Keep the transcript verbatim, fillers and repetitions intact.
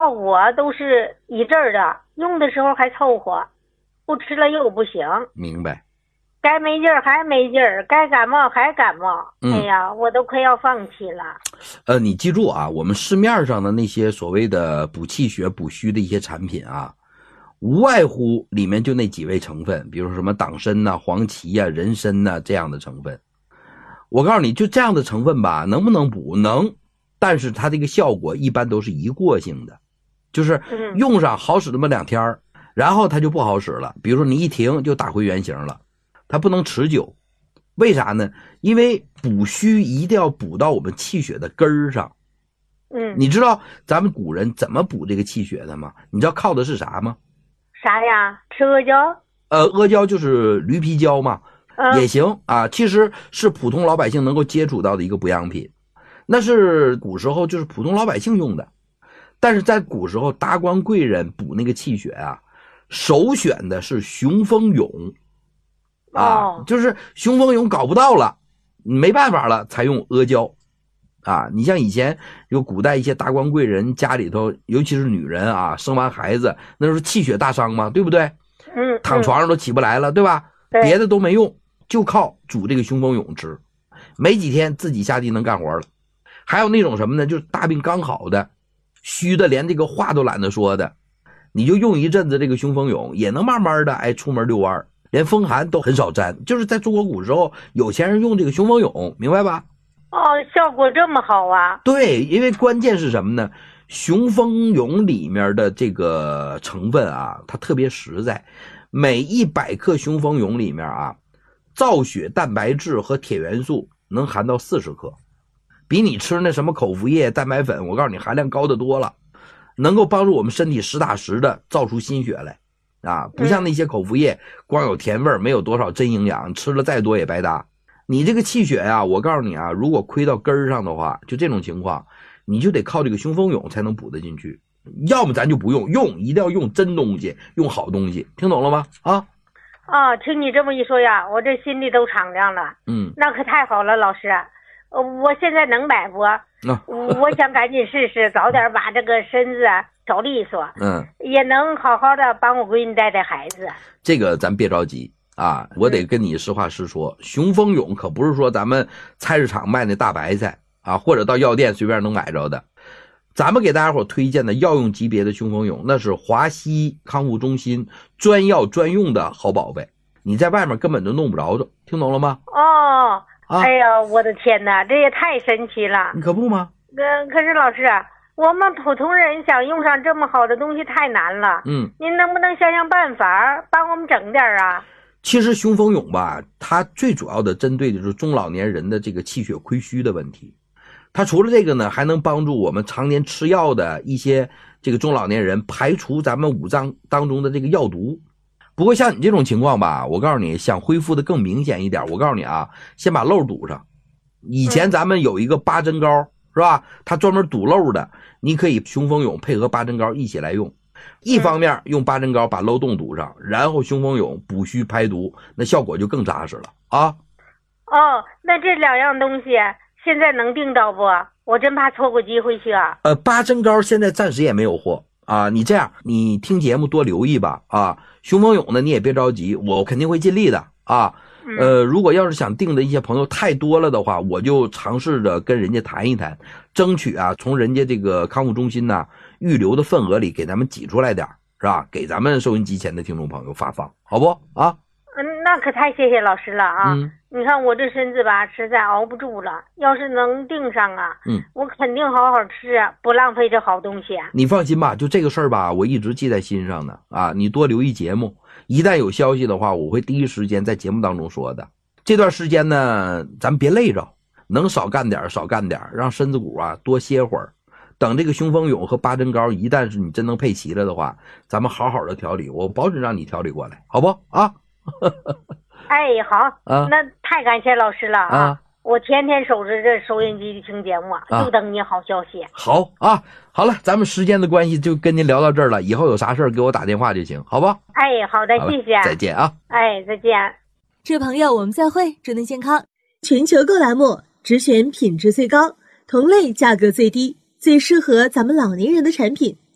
药我都是一阵儿的，用的时候还凑合，不吃了又不行。 明白。 该没劲儿还没劲儿，该感冒还感冒。 嗯、 哎呀，我都快要放弃了。 呃，你记住啊，我们市面上的那些所谓的补气血、补虚的一些产品啊，无外乎里面就那几味成分，比如说什么党参呐、黄芪呀、人参呐这样的成分。我告诉你，就这样的成分吧，能不能补？能，但是它这个效果一般都是一过性的，就是用上好使那么两天，然后它就不好使了。比如说你一停就打回原形了，它不能持久。为啥呢？因为补虚一定要补到我们气血的根儿上。 嗯， 你知道咱们古人怎么补这个气血的吗？你知道靠的是啥吗？ 啥呀？吃阿胶？ 呃，阿胶就是驴皮胶嘛，嗯、也行啊。其实是普通老百姓能够接触到的一个补养品，那是古时候就是普通老百姓用的。但是在古时候，达官贵人补那个气血啊，首选的是雄风勇。啊、哦，就是雄风勇搞不到了，没办法了，才用阿胶。啊，你像以前有古代一些达官贵人家里头，尤其是女人啊，生完孩子那时候气血大伤嘛，对不对？ 嗯， 躺床上都起不来了，对吧？ 对， 别的都没用，就靠煮这个雄风勇吃，没几天自己下地能干活了。还有那种什么呢？就是大病刚好的，虚的连这个话都懒得说的，你就用一阵子这个雄风勇，也能慢慢的哎出门遛弯，连风寒都很少沾。就是在中国古时候，有钱人用这个雄风勇，明白吧？ 哦，效果这么好啊？ 对，因为关键是什么呢？雄风勇里面的这个成分啊，它特别实在。每一百克雄风勇里面啊，造血蛋白质和铁元素能含到四十克，比你吃那什么口服液、蛋白粉，我告诉你含量高得多了，能够帮助我们身体实打实的造出心血来啊！不像那些口服液，光有甜味，没有多少真营养，吃了再多也白搭。你这个气血啊，我告诉你啊，如果亏到根儿上的话，就这种情况，你就得靠这个雄风勇才能补得进去。要么咱就不用，用一定要用真东西，用好东西，听懂了吗？啊？ 啊，听你这么一说呀，我这心里都敞亮了。 嗯， 那可太好了，老师。呃，我现在能买不？啊、我想赶紧试试，早点把这个身子啊调利索。 嗯， 也能好好的帮我闺女带带孩子。 这个咱别着急。啊，我得跟你实话实说，雄风勇可不是说咱们菜市场卖那大白菜啊，或者到药店随便能买着的。咱们给大家伙推荐的药用级别的雄风勇，那是华西康复中心专药专用的好宝贝，你在外面根本就弄不着的，听懂了吗？ 哦， 啊、 哎呀，我的天哪，这也太神奇了！ 你可不吗？ 呃，可是老师，我们普通人想用上这么好的东西太难了。 嗯， 您能不能想想办法，帮我们整点啊？ 其实雄风勇吧，它最主要的针对的就是中老年人的这个气血亏虚的问题。它除了这个呢，还能帮助我们常年吃药的一些这个中老年人排除咱们五脏当中的这个药毒。不过像你这种情况吧，我告诉你，想恢复的更明显一点，我告诉你啊，先把漏堵上。以前咱们有一个八珍膏，是吧？它专门堵漏的，你可以雄风勇配合八珍膏一起来用。一方面用八珍膏把漏洞堵上，然后雄风勇补虚排毒，那效果就更扎实了啊！ 哦，那这两样东西现在能订到不？我真怕错过机会去啊！ 呃，八珍膏现在暂时也没有货啊。你这样，你听节目多留意吧啊！雄风勇呢，你也别着急，我肯定会尽力的啊。呃，如果要是想订的一些朋友太多了的话，我就尝试着跟人家谈一谈，争取啊，从人家这个康复中心呢预留的份额里给咱们挤出来点，是吧？给咱们收音机前的听众朋友发放，好不啊？ 嗯，那可太谢谢老师了啊！ 嗯， 你看我这身子吧，实在熬不住了。要是能订上啊， 嗯， 我肯定好好吃，不浪费这好东西。 你放心吧，就这个事儿吧，我一直记在心上呢啊！你多留意节目，一旦有消息的话，我会第一时间在节目当中说的。这段时间呢，咱别累着，能少干点少干点，让身子骨啊多歇会儿。等这个雄风勇和八珍膏一旦是你真能配齐了的话，咱们好好的调理，我保准让你调理过来，好不啊？ 哎，好， 啊， 那太感谢老师了啊！ 啊我天天守着这收音机听节目， 啊、 就等你好消息。 好啊，好了，咱们时间的关系就跟您聊到这儿了，以后有啥事儿给我打电话就行，好不？ 哎，好的，谢谢， 再见啊！ 哎，再见。 这位朋友，我们再会，祝您健康。全球购栏目只选品质最高、同类价格最低、最适合咱们老年人的产品，